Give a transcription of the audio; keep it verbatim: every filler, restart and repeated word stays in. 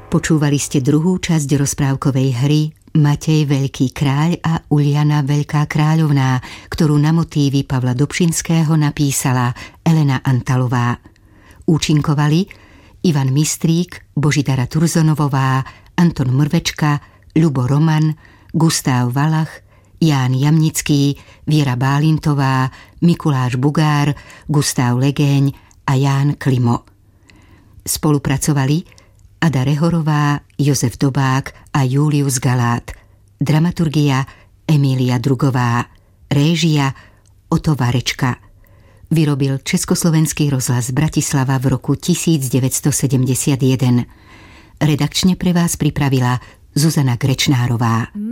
Počúvali ste druhú časť rozprávkovej hry Matej Veľký kráľ a Uliana Veľká kráľovná, ktorú na motívy Pavla Dobšinského napísala Elena Antalová. Účinkovali Ivan Mistrík, Božidara Turzonovová, Anton Mrvečka, Ľubo Roman, Gustav Valach, Ján Jamnický, Viera Bálintová, Mikuláš Bugár, Gustav Legeň a Ján Klimo. Spolupracovali Ada Rehorová, Jozef Dobák a Julius Galát. Dramaturgia Emília Drugová. Réžia Oto Varečka. Vyrobil Československý rozhlas Bratislava v roku devätnásťsedemdesiatjeden. Redakčne pre vás pripravila Zuzana Grečnárová.